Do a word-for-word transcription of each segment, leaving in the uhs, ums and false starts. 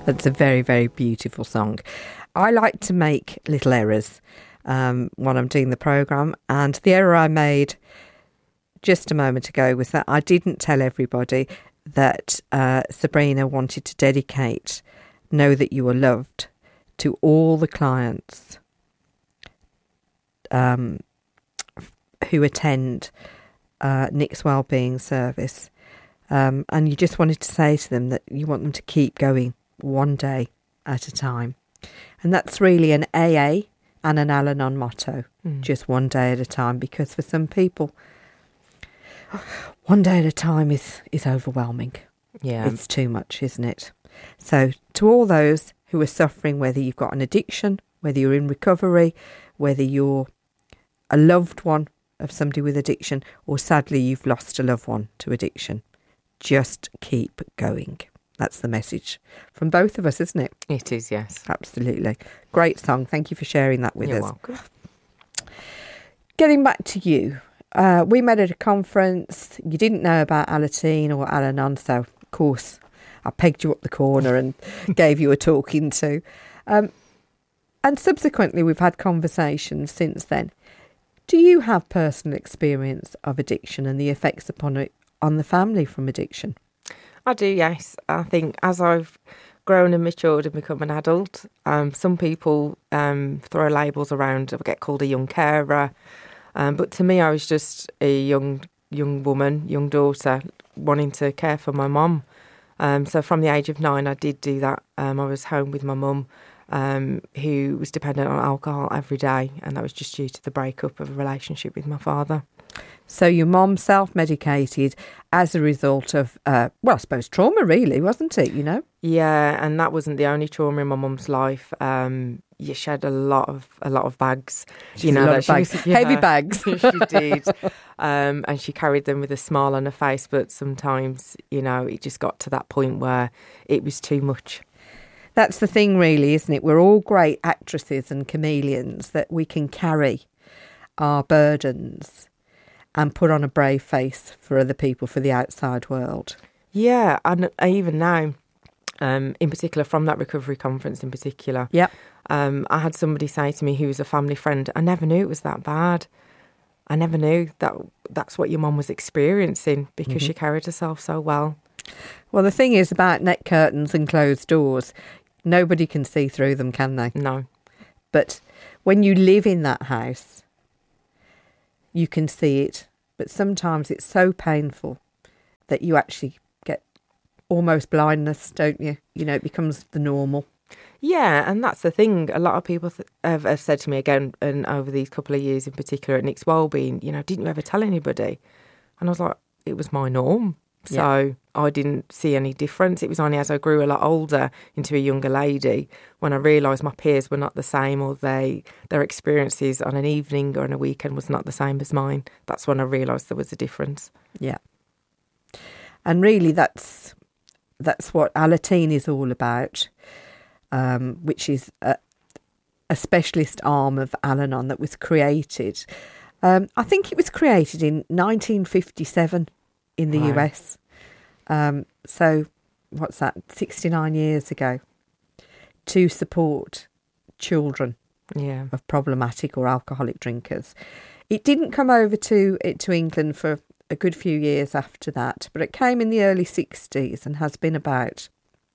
That's a very, very beautiful song. I like to make little errors um, when I'm doing the programme, and the error I made just a moment ago was that I didn't tell everybody that uh, Sabrina wanted to dedicate Know That You Are Loved to all the clients um, who attend uh, Nick's Wellbeing Service. Um, and you just wanted to say to them that you want them to keep going one day at a time. And that's really an A A and an Al-Anon motto, mm. just one day at a time, because for some people, one day at a time is, is overwhelming. Yeah. It's too much, isn't it? So to all those who are suffering, whether you've got an addiction, whether you're in recovery, whether you're a loved one of somebody with addiction, or sadly you've lost a loved one to addiction, just keep going. That's the message from both of us, isn't it? It is, yes. Absolutely. Great song. Thank you for sharing that with You're us. welcome. Getting back to you, uh, we met at a conference. You didn't know about Alateen or Al-Anon, so of course I pegged you up the corner and gave you a talking to. Um, and subsequently we've had conversations since then. Do you have personal experience of addiction and the effects upon it on the family from addiction? I do, yes. I think as I've grown and matured and become an adult, um, some people um, throw labels around. I get called a young carer. Um, but to me, I was just a young young woman, young daughter, wanting to care for my mum. Um, so from the age of nine, I did do that. Um, I was home with my mum, um, who was dependent on alcohol every day. And that was just due to the breakup of a relationship with my father. So your mum self-medicated as a result of, uh, well, I suppose trauma really, wasn't it, you know? Yeah, and that wasn't the only trauma in my mum's life. Um, yeah, she had a lot of a lot of bags. She's you know, a lot of bags. Was, yeah, heavy bags. She did. Um, and she carried them with a smile on her face, but sometimes, you know, it just got to that point where it was too much. That's the thing really, isn't it? We're all great actresses and chameleons that we can carry our burdens and put on a brave face for other people, for the outside world. Yeah, and even now, um, in particular, from that recovery conference in particular, yeah, um, I had somebody say to me who was a family friend, I never knew it was that bad. I never knew that that's what your mum was experiencing because mm-hmm. she carried herself so well. Well, the thing is about net curtains and closed doors, nobody can see through them, can they? No. But when you live in that house, you can see it, but sometimes it's so painful that you actually get almost blindness, don't you? You know, it becomes the normal. Yeah, and that's the thing. A lot of people th- have, have said to me again, and over these couple of years in particular at Nick's Wellbeing, you know, didn't you ever tell anybody? And I was like, it was my norm. So yeah. I didn't see any difference. It was only as I grew a lot older into a younger lady when I realised my peers were not the same, or they their experiences on an evening or on a weekend was not the same as mine. That's when I realised there was a difference. Yeah. And really that's that's what Alateen is all about, um, which is a, a specialist arm of Al-Anon that was created. Um, I think it was created in nineteen fifty-seven. In the right. U S. Um, so, what's that, sixty-nine years ago, to support children yeah. of problematic or alcoholic drinkers. It didn't come over to it to England for a good few years after that, but it came in the early sixties and has been about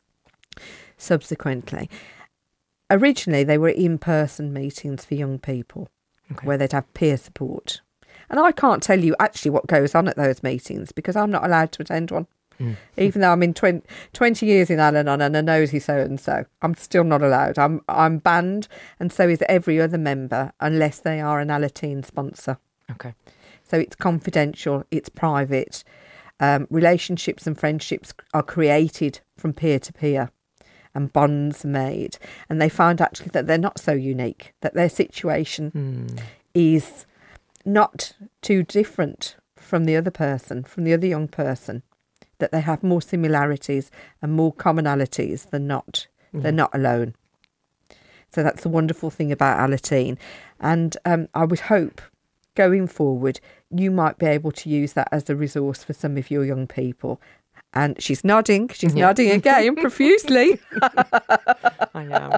subsequently. Originally, they were in-person meetings for young people okay. where they'd have peer support. And I can't tell you actually what goes on at those meetings because I'm not allowed to attend one. Mm. Even though I'm in twenty, twenty years in Al-Anon and a nosy so-and-so, I'm still not allowed. I'm I'm banned, and so is every other member unless they are an Alateen sponsor. Okay. So it's confidential, it's private. Um, relationships and friendships are created from peer to peer and bonds made. And they find actually that they're not so unique, that their situation mm. is not too different from the other person, from the other young person, that they have more similarities and more commonalities than not. Mm. They're not alone. So that's the wonderful thing about Alateen. And um, I would hope going forward, you might be able to use that as a resource for some of your young people And she's nodding. She's Yeah. nodding again profusely. I am.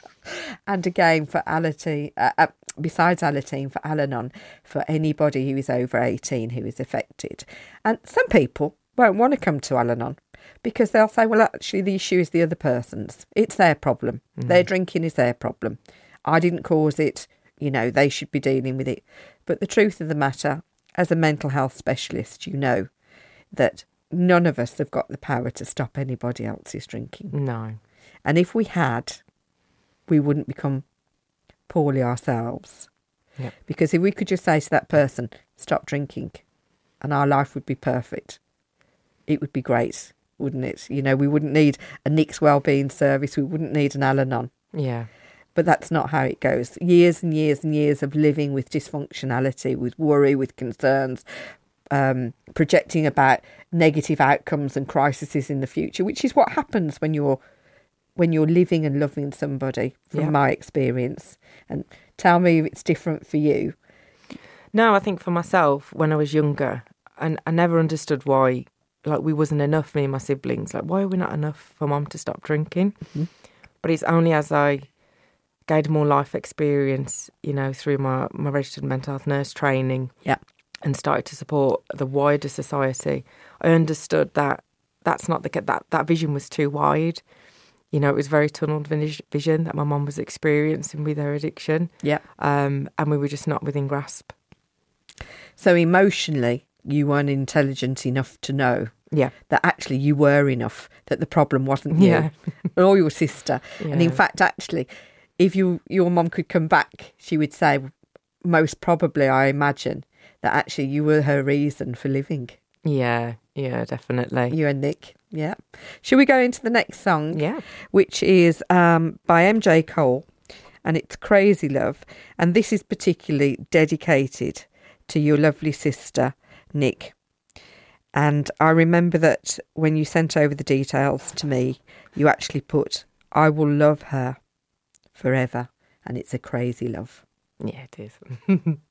And again for Alateen, uh, uh, besides Alateen, for Al-Anon, for anybody who is over eighteen who is affected. And some people won't want to come to Al-Anon because they'll say, well, actually, the issue is the other person's. It's their problem. Mm. Their drinking is their problem. I didn't cause it. You know, they should be dealing with it. But the truth of the matter, as a mental health specialist, you know that none of us have got the power to stop anybody else's drinking. No. And if we had, we wouldn't become poorly ourselves. Yep. Because if we could just say to that person, stop drinking, and our life would be perfect, it would be great, wouldn't it? You know, we wouldn't need a Nick's Wellbeing Service, we wouldn't need an Al-Anon. Yeah. But that's not how it goes. Years and years and years of living with dysfunctionality, with worry, with concerns, um, projecting about negative outcomes and crises in the future, which is what happens when you're when you're living and loving somebody, from Yeah. my experience. And tell me if it's different for you. No, I think for myself, when I was younger, and I never understood why, like, we wasn't enough, me and my siblings. Like, why are we not enough for mum to stop drinking? Mm-hmm. But it's only as I gained more life experience, you know, through my, my registered mental health nurse training, Yeah. and started to support the wider society, I understood that that's not the that that vision was too wide. You know, it was very tunnel vision that my mum was experiencing with her addiction. Yeah. Um, and we were just not within grasp. So emotionally, you weren't intelligent enough to know Yeah. that actually you were enough, that the problem wasn't you Yeah. or your sister. Yeah. And in fact, actually, if you your mum could come back, she would say, most probably, I imagine, that actually you were her reason for living. Yeah, yeah, definitely. You and Nick, yeah. Shall we go into the next song? Yeah. Which is um, by M J Cole, and it's Crazy Love. And this is particularly dedicated to your lovely sister, Nick. And I remember that when you sent over the details to me, you actually put, I will love her forever. And it's a crazy love. Yeah, it is.